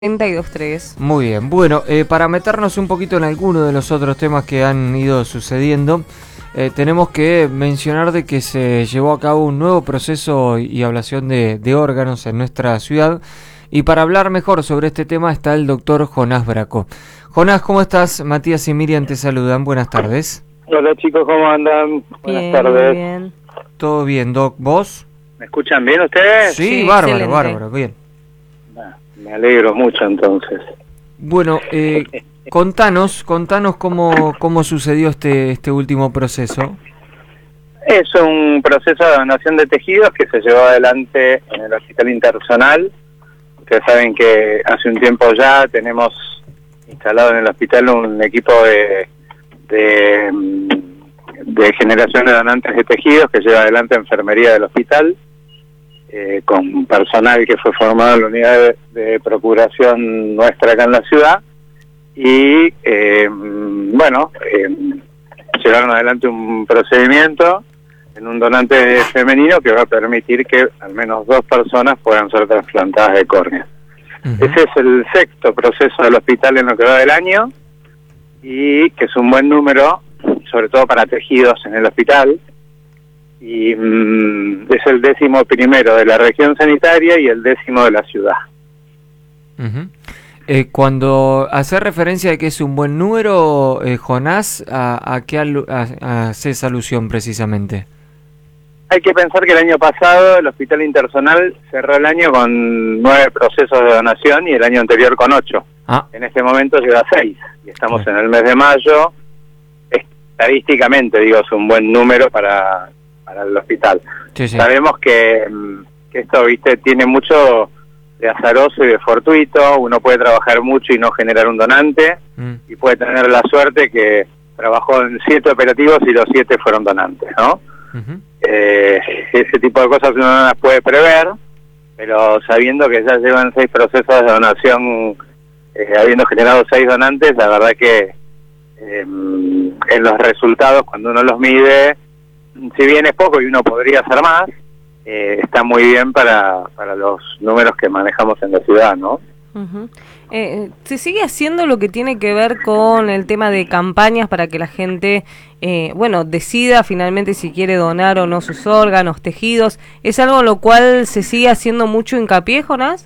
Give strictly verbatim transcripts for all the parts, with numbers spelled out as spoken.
treinta y dos tres. Muy bien, bueno, eh, para meternos un poquito en alguno de los otros temas que han ido sucediendo, eh, tenemos que mencionar de que se llevó a cabo un nuevo proceso y ablación de, de órganos en nuestra ciudad, y para hablar mejor sobre este tema está el doctor Jonás Braco. Jonás, ¿cómo estás? Matías y Miriam te saludan, buenas tardes. Hola chicos, ¿cómo andan? Buenas Bien, tardes. bien. ¿Todo bien, Doc? ¿Vos? ¿Me escuchan bien ustedes? Sí, Sí, bárbaro, excelente. bárbaro, bien. Ah, me alegro mucho entonces. Bueno, eh, contanos, contanos cómo, cómo sucedió este, este último proceso. Es un proceso de donación de tejidos que se llevó adelante en el Hospital Internacional. Ustedes saben que hace un tiempo ya tenemos instalado en el hospital un equipo de, de, de generación de donantes de tejidos que lleva adelante enfermería del hospital, eh, con personal que fue formado en la unidad de, de procuración nuestra acá en la ciudad. Y eh, bueno, eh, llevaron adelante un procedimiento en un donante femenino que va a permitir que al menos dos personas puedan ser trasplantadas de córnea. Uh-huh. Ese es el sexto proceso del hospital en lo que va del año, y que es un buen número, sobre todo para tejidos en el hospital, y mm, es el décimo primero de la región sanitaria y el décimo de la ciudad. Uh-huh. Eh, cuando hace referencia a que es un buen número, eh, Jonás, ¿a, a qué alu- a- a- haces alusión precisamente? Hay que pensar que el año pasado el Hospital Internacional cerró el año con nueve procesos de donación y el año anterior con ocho. Ah, En este momento lleva seis y estamos Sí. en el mes de mayo. Estadísticamente, digo, es un buen número para, para el hospital. sí, sí. Sabemos que, mm, que esto, viste, tiene mucho de azaroso y de fortuito. Uno puede trabajar mucho y no generar un donante, Mm, y puede tener la suerte que trabajó en siete operativos y los siete fueron donantes, ¿no? ujú. Eh, ese tipo de cosas uno no las puede prever, pero sabiendo que ya llevan seis procesos de donación, eh, habiendo generado seis donantes, la verdad que eh, en los resultados, cuando uno los mide, si bien es poco y uno podría hacer más, eh, está muy bien para, para los números que manejamos en la ciudad, ¿no? Ujú. Eh, ¿Se sigue haciendo lo que tiene que ver con el tema de campañas para que la gente, eh, bueno, decida finalmente si quiere donar o no sus órganos, tejidos? ¿Es algo en lo cual se sigue haciendo mucho hincapié, Jonás?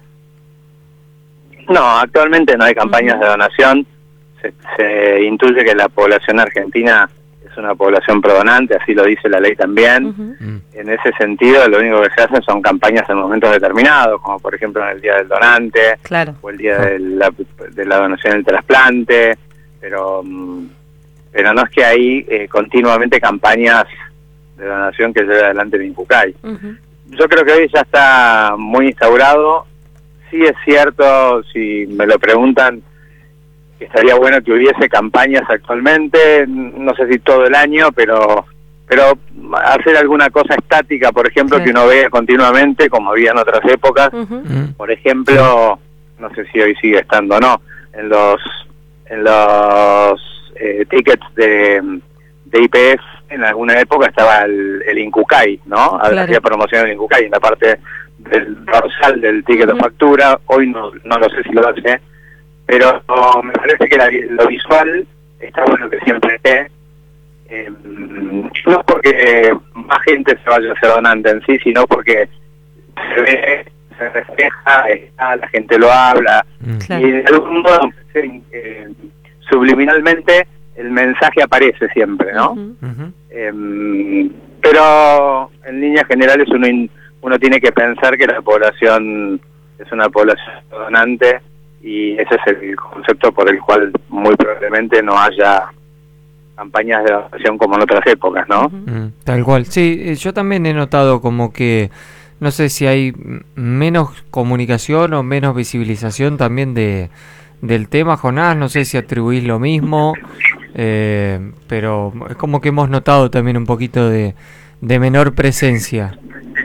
No, actualmente no hay campañas de donación. Se, se intuye que la población argentina es una población prodonante, así lo dice la ley también. Ujú. Mm, En ese sentido, lo único que se hacen son campañas en momentos determinados, como por ejemplo en el Día del Donante, Claro. o el Día de la, de la donación del trasplante, pero mm, pero no es que hay eh, continuamente campañas de donación que lleve adelante el INCUCAI. Ujú. Yo creo que hoy ya está muy instaurado. Sí es cierto, si me lo preguntan, que estaría bueno que hubiese campañas actualmente, no sé si todo el año, pero pero hacer alguna cosa estática, por ejemplo, Sí. que uno vea continuamente, como había en otras épocas. Ujú. mm. Por ejemplo, no sé si hoy sigue estando o no, en los en los eh, tickets de, de I P F, en alguna época estaba el, el INCUCAI, ¿no? Claro. Hacía promoción del INCUCAI en la parte del dorsal del ticket Ujú. de factura. Hoy no, no lo sé si lo hace, pero me parece que la, lo visual está bueno que siempre esté. Eh, no porque más gente se vaya a ser donante en sí, sino porque se ve, se refleja, está, la gente lo habla, Mm. Claro. y de algún modo, eh, subliminalmente, el mensaje aparece siempre, ¿no? Ujú. Ujú. Eh, pero en líneas generales uno, in- uno tiene que pensar que la población es una población donante, y ese es el concepto por el cual muy probablemente no haya campañas de donación como en otras épocas, ¿no? Ujú. Mm, tal cual. Sí, eh, yo también he notado como que, no sé si hay m- menos comunicación o menos visibilización también de del tema, Jonás, no sé si atribuís lo mismo, eh, pero es como que hemos notado también un poquito de, de menor presencia.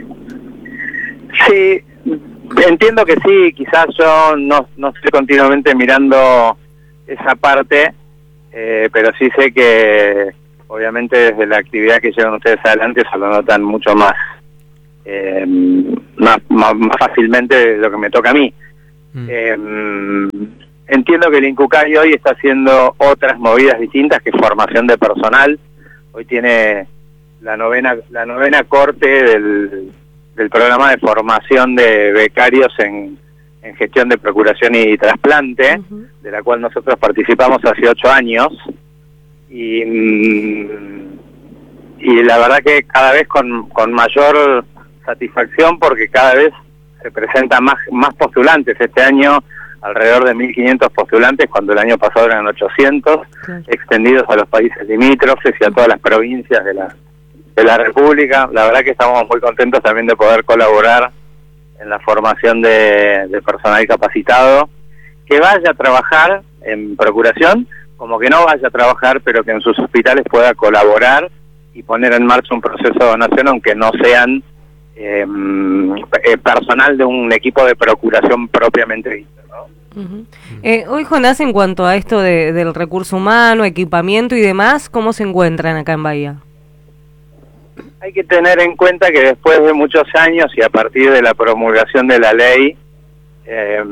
Sí, entiendo que sí, quizás yo no, no estoy continuamente mirando esa parte, eh, pero sí sé que obviamente desde la actividad que llevan ustedes adelante se lo notan mucho más, eh, más, más, más fácilmente de lo que me toca a mí. Mm. Eh, entiendo que el INCUCAI hoy está haciendo otras movidas distintas, que formación de personal. Hoy tiene la novena la novena corte del, del programa de formación de becarios en, en gestión de procuración y trasplante, uh-huh. de la cual nosotros participamos hace ocho años. Y, y la verdad que cada vez con, con mayor satisfacción, porque cada vez se presentan más, más postulantes. Este año alrededor de mil quinientos postulantes, cuando el año pasado eran ochocientos, sí. extendidos a los países limítrofes y a todas las provincias de la, de la República. La verdad que estamos muy contentos también de poder colaborar en la formación de, de personal capacitado, que vaya a trabajar en procuración, como que no vaya a trabajar, pero que en sus hospitales pueda colaborar y poner en marcha un proceso de donación, aunque no sean eh, eh, personal de un equipo de procuración propiamente dicho, ¿no? Uh-huh. eh, hoy, Jonás, en cuanto a esto de, del recurso humano, equipamiento y demás, ¿cómo se encuentran acá en Bahía? Hay que tener en cuenta que después de muchos años y a partir de la promulgación de la ley, eh,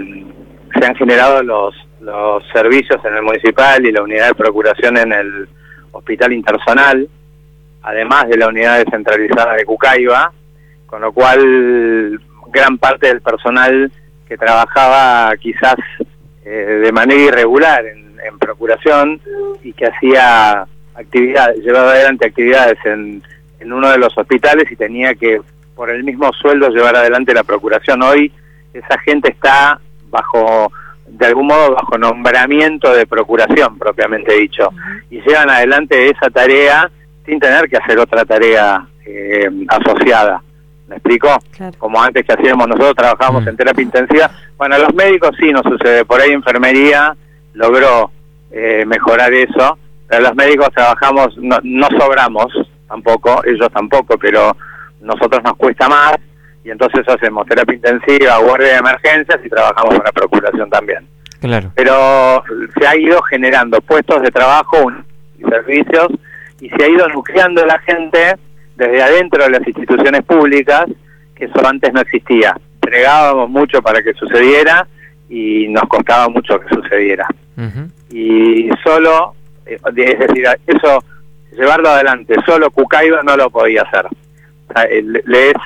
se han generado los los servicios en el municipal y la unidad de procuración en el hospital interzonal, además de la unidad descentralizada de Cucaiba, con lo cual gran parte del personal que trabajaba quizás eh, de manera irregular en, en procuración y que hacía actividades, llevaba adelante actividades en, en uno de los hospitales y tenía que por el mismo sueldo llevar adelante la procuración. Hoy esa gente está bajo, de algún modo, bajo nombramiento de procuración, propiamente dicho, y llevan adelante esa tarea sin tener que hacer otra tarea eh, asociada. ¿Me explico? Claro. Como antes que hacíamos nosotros, trabajábamos mm. en terapia intensiva. Bueno, a los médicos sí nos sucede, por ahí enfermería logró eh, mejorar eso, pero los médicos trabajamos, no, no sobramos tampoco, ellos tampoco, pero nosotros nos cuesta más, y entonces hacemos terapia intensiva, guardia de emergencias y trabajamos con la procuración también. Claro. Pero se ha ido generando puestos de trabajo y servicios, y se ha ido nucleando la gente desde adentro de las instituciones públicas, que eso antes no existía. Pregábamos mucho para que sucediera y nos costaba mucho que sucediera. Uh-huh. Y solo, es decir, eso, llevarlo adelante, solo Cucaiba no lo podía hacer. O sea, le es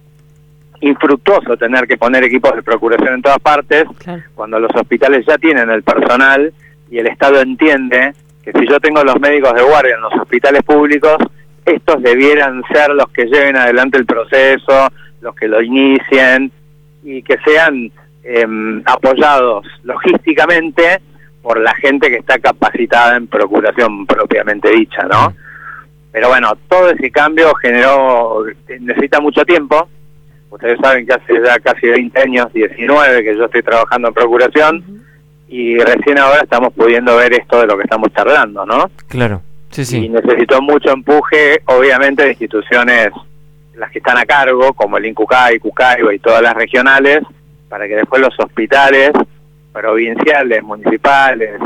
infructuoso tener que poner equipos de procuración en todas partes, claro, cuando los hospitales ya tienen el personal y el Estado entiende que si yo tengo los médicos de guardia en los hospitales públicos, estos debieran ser los que lleven adelante el proceso, los que lo inicien, y que sean eh, apoyados logísticamente por la gente que está capacitada en procuración propiamente dicha, ¿no? Mm. Pero bueno, todo ese cambio generó, necesita mucho tiempo. Ustedes saben que hace ya casi veinte años, diecinueve, que yo estoy trabajando en procuración, uh-huh, y recién ahora estamos pudiendo ver esto de lo que estamos charlando, ¿no? Claro, sí, sí. Y necesitó mucho empuje, obviamente, de instituciones, las que están a cargo, como el INCUCAI, Cucaiba y todas las regionales, para que después los hospitales provinciales, municipales,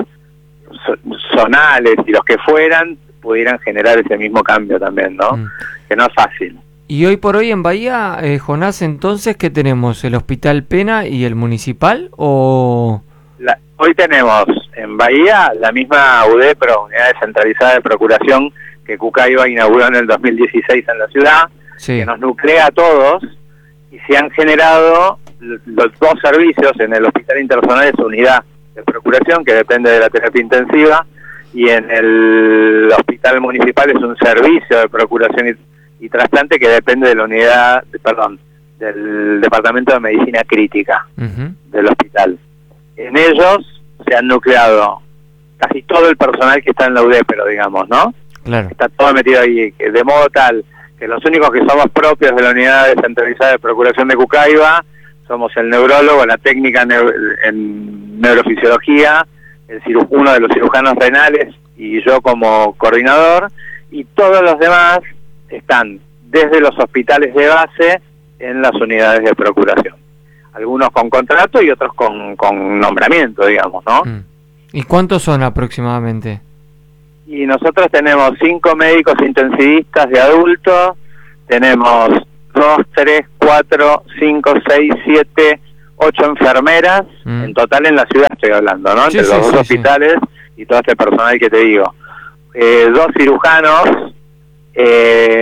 zonales y los que fueran, pudieran generar ese mismo cambio también, ¿no? Mm. Que no es fácil. Y hoy por hoy en Bahía, eh, Jonás, entonces, ¿qué tenemos? ¿El Hospital Pena y el Municipal o...? La, hoy tenemos en Bahía la misma U D E, pero Unidad Descentralizada de Procuración, que Cucaiba inauguró en el dos mil dieciséis en la ciudad, sí, que nos nuclea a todos, y se han generado los dos servicios. En el Hospital Interzonal es Unidad de Procuración, que depende de la terapia intensiva, y en el Hospital Municipal es un servicio de procuración y y trasplante que depende de la unidad, de, perdón, del Departamento de Medicina Crítica, uh-huh, del hospital. En ellos se han nucleado casi todo el personal que está en la U D E, pero digamos, ¿no? Claro. Está todo metido ahí, de modo tal que los únicos que somos propios de la unidad descentralizada de procuración de Cucaiba somos el neurólogo, la técnica neu- en neurofisiología, el ciru- uno de los cirujanos renales y yo como coordinador, y todos los demás están desde los hospitales de base en las unidades de procuración. Algunos con contrato y otros con, con nombramiento, digamos, ¿no? ¿Y cuántos son aproximadamente? Y nosotros tenemos cinco médicos intensivistas de adultos, tenemos dos, tres, cuatro, cinco, seis, siete, ocho enfermeras, mm. en total en la ciudad estoy hablando, ¿no? Sí, Entre sí, los dos sí, hospitales sí. y todo este personal que te digo. Eh, dos cirujanos, eh,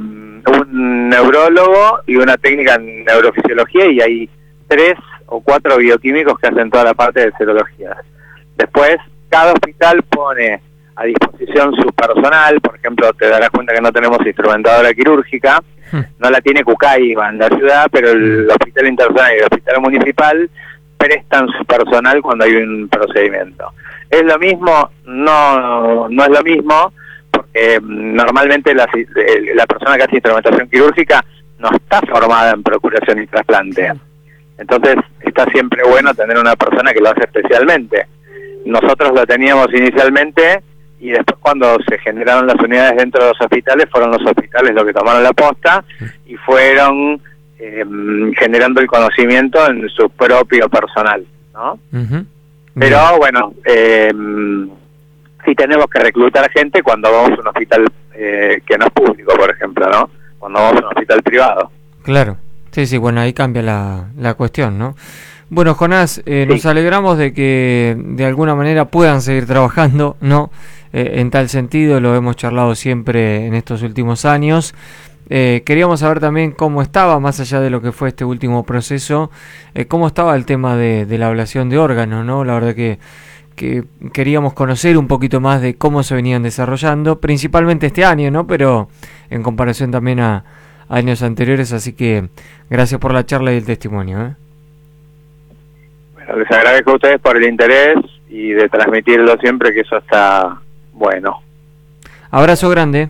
un neurólogo y una técnica en neurofisiología, y hay tres o cuatro bioquímicos que hacen toda la parte de serología. Después, cada hospital pone a disposición su personal. Por ejemplo, te darás cuenta que no tenemos instrumentadora quirúrgica, no la tiene Cucaiba en la ciudad, pero el hospital internacional y el hospital municipal prestan su personal cuando hay un procedimiento. ¿Es lo mismo? No, no es lo mismo, porque normalmente la, la persona que hace instrumentación quirúrgica no está formada en procuración y trasplante. Entonces está siempre bueno tener una persona que lo hace especialmente. Nosotros lo teníamos inicialmente, y después cuando se generaron las unidades dentro de los hospitales, fueron los hospitales los que tomaron la posta y fueron eh, generando el conocimiento en su propio personal, ¿no? Uh-huh. Pero Bien. bueno, eh, sí tenemos que reclutar gente cuando vamos a un hospital eh, que no es público, por ejemplo, ¿no? Cuando vamos a un hospital privado. Claro, sí, sí, bueno, ahí cambia la, la cuestión, ¿no? Bueno, Jonás, eh, sí. nos alegramos de que de alguna manera puedan seguir trabajando, ¿no? Eh, en tal sentido, lo hemos charlado siempre en estos últimos años. Eh, queríamos saber también cómo estaba, más allá de lo que fue este último proceso, eh, cómo estaba el tema de, de la ablación de órganos, ¿no? La verdad que, que queríamos conocer un poquito más de cómo se venían desarrollando, principalmente este año, ¿no? Pero en comparación también a, a años anteriores, así que gracias por la charla y el testimonio, ¿eh? Bueno, les agradezco a ustedes por el interés y de transmitirlo siempre, que eso está bueno. Abrazo grande.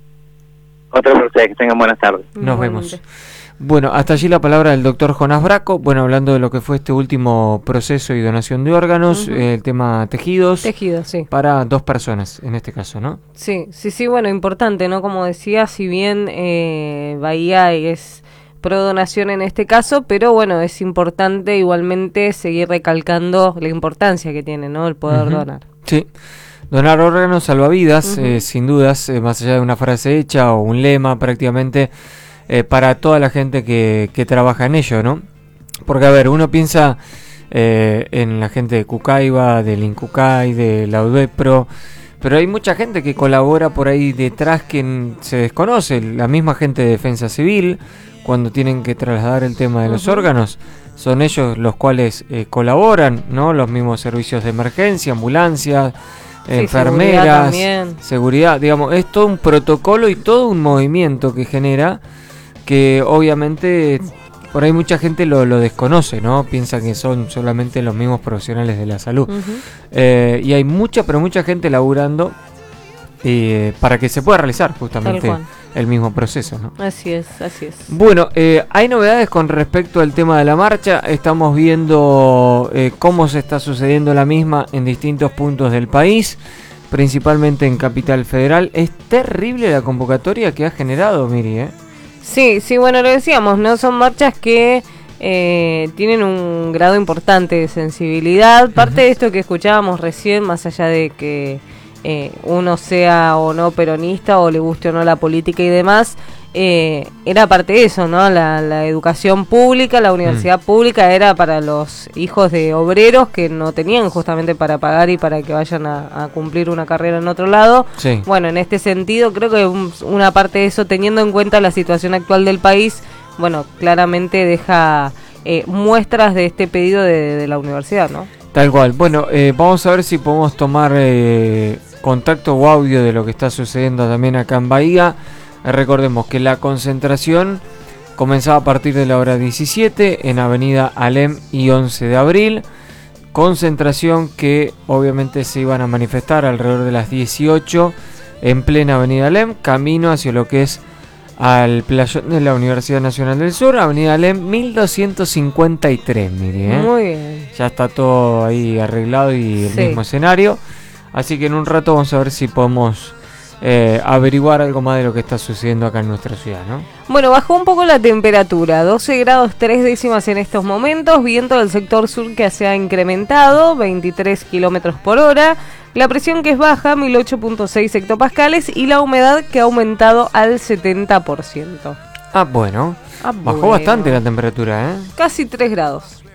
Otro para ustedes, que tengan buenas tardes. Nos vemos. Bueno, hasta allí la palabra del doctor Jonás Braco, bueno, hablando de lo que fue este último proceso y donación de órganos, uh-huh. eh, el tema tejidos. Tejidos, sí. Para dos personas, en este caso, ¿no? Sí, sí, sí, bueno, importante, ¿no? Como decía, si bien eh, Bahía es pro donación en este caso, pero bueno, es importante igualmente seguir recalcando la importancia que tiene, ¿no? El poder uh-huh. donar. Sí. Donar órganos salva vidas, uh-huh. eh, sin dudas, eh, más allá de una frase hecha o un lema prácticamente, eh, para toda la gente que, que trabaja en ello, ¿no? Porque, a ver, uno piensa eh, en la gente de Cucaiba, del INCUCAI, de la UDEPRO, pero hay mucha gente que colabora por ahí detrás que se desconoce, la misma gente de Defensa Civil, cuando tienen que trasladar el tema de uh-huh. los órganos, son ellos los cuales eh, colaboran, ¿no? Los mismos servicios de emergencia, ambulancias, sí, enfermeras, seguridad, seguridad, digamos, es todo un protocolo y todo un movimiento que genera, que obviamente por ahí mucha gente lo, lo desconoce, ¿no? Piensa que son solamente los mismos profesionales de la salud. Uh-huh. Eh, y hay mucha, pero mucha gente laburando eh, para que se pueda realizar justamente el mismo proceso, ¿no? Así es, así es. Bueno, eh, hay novedades con respecto al tema de la marcha. Estamos viendo eh, cómo se está sucediendo la misma en distintos puntos del país, principalmente en Capital Federal. Es terrible la convocatoria que ha generado, Miri, ¿eh? Sí, sí, bueno, lo decíamos, ¿no? Son marchas que eh, tienen un grado importante de sensibilidad. Parte uh-huh. de esto que escuchábamos recién, más allá de que eh, uno sea o no peronista o le guste o no la política y demás, eh, era parte de eso, ¿no? La, la educación pública, la universidad uh-huh. pública era para los hijos de obreros que no tenían justamente para pagar y para que vayan a, a cumplir una carrera en otro lado. Sí. Bueno, en este sentido creo que un, una parte de eso, teniendo en cuenta la situación actual del país, bueno, claramente deja eh, muestras de este pedido de, de la universidad, ¿no? Tal cual. Bueno, eh, vamos a ver si podemos tomar eh, contacto o audio de lo que está sucediendo también acá en Bahía. Recordemos que la concentración comenzaba a partir de la hora diecisiete en Avenida Alem y once de abril. Concentración que obviamente se iban a manifestar alrededor de las dieciocho en plena Avenida Alem, camino hacia lo que es al playón de la Universidad Nacional del Sur, Avenida Alem mil doscientos cincuenta y tres, mire, ¿eh? Muy bien. Ya está todo ahí arreglado y el sí. mismo escenario. Así que en un rato vamos a ver si podemos Eh, averiguar algo más de lo que está sucediendo acá en nuestra ciudad, ¿no? Bueno, bajó un poco la temperatura, doce grados tres décimas en estos momentos, viento del sector sur que se ha incrementado, veintitrés kilómetros por hora, la presión que es baja, mil ocho punto seis hectopascales, y la humedad que ha aumentado al setenta por ciento. Ah, bueno, ah, bajó bueno. bastante la temperatura, ¿eh? Casi tres grados.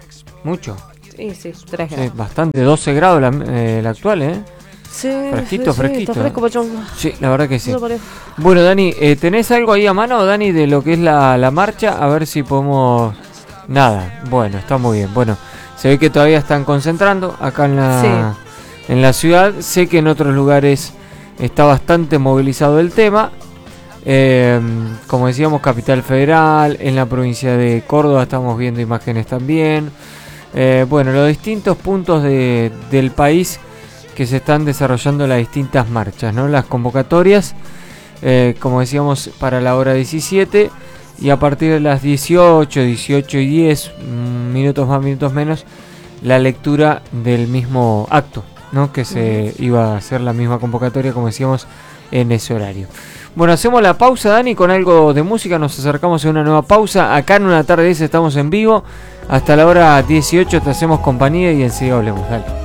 Mucho. Sí, sí, tres Sí, grados. bastante, doce grados la, eh, la actual, ¿eh? Sí, Fresquito, sí, fresquito. Está fresco, Pachón. Sí, la verdad que sí. No parece. Bueno, Dani, eh, ¿tenés algo ahí a mano, Dani, de lo que es la, la marcha? A ver si podemos... Nada, bueno, está muy bien. Bueno, se ve que todavía están concentrando acá en la, sí. en la ciudad. Sé que en otros lugares está bastante movilizado el tema. Eh, como decíamos, Capital Federal, en la provincia de Córdoba estamos viendo imágenes también. Eh, bueno, los distintos puntos de, del país que se están desarrollando las distintas marchas, ¿no? Las convocatorias, eh, como decíamos, para la hora diecisiete y a partir de las dieciocho, dieciocho y diez, minutos más, minutos menos, la lectura del mismo acto, ¿no? Que se iba a hacer la misma convocatoria, como decíamos, en ese horario. Bueno, hacemos la pausa, Dani, con algo de música, nos acercamos a una nueva pausa. Acá en Una Tarde diez estamos en vivo, hasta la hora dieciocho te hacemos compañía y enseguida hablemos, dale.